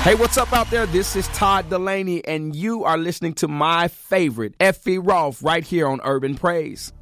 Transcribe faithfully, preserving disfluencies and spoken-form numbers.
Hey, what's up out there? This is Todd Delaney, and you are listening to my favorite, Effie Roth, right here on Urban Praise.